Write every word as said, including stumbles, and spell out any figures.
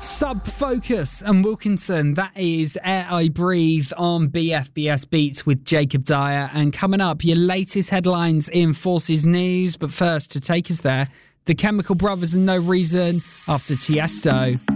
Sub Focus and Wilkinson. That is Air I Breathe on B F B S Beats with Jacob Dyer. And coming up, your latest headlines in Forces News. But first, to take us there, the Chemical Brothers and No Reason after Tiesto.